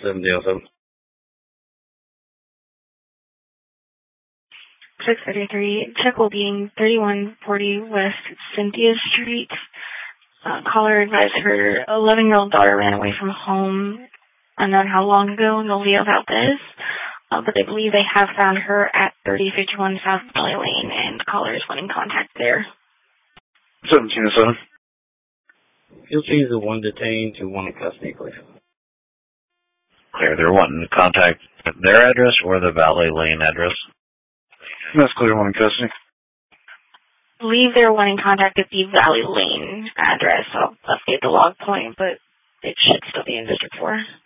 707. 633, check will be 3140 West Cynthia Street. Caller advised her 11-year-old daughter ran away from home unknown how long ago. Nobody else out this. But they believe they have found her at 3051 South Valley Lane, and the caller is wanting contact there. 1707. You'll see the one detained to one in custody, please. Clear. They're wanting to contact their address or the Valley Lane address? That's clear, one in custody. I believe they're wanting contact at the Valley Lane address. I'll update the log point, but it should still be in District 4.